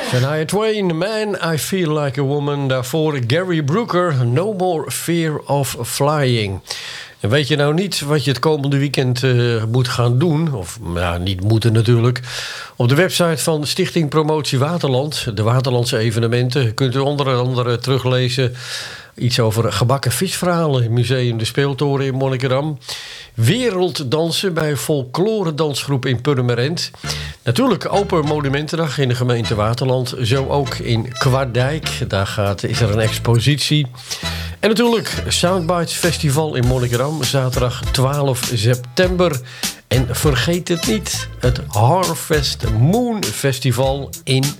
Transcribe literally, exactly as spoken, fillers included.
Shania Twain, Man, I Feel Like a Woman. Daarvoor Gary Brooker, No More Fear of Flying. En weet je nou niet wat je het komende weekend uh, moet gaan doen? Of ja, niet moeten natuurlijk. Op de website van Stichting Promotie Waterland, de Waterlandse evenementen, kunt u onder andere teruglezen iets over gebakken visverhalen in Museum de Speeltoren in Monnikendam. Werelddansen bij folklore-dansgroep in Purmerend. Natuurlijk Open Monumentendag in de gemeente Waterland. Zo ook in Kwartdijk. Daar gaat, is er een expositie. En natuurlijk Soundbites Festival in Monnikendam. Zaterdag twaalf september. En vergeet het niet. Het Harvest Moon Festival in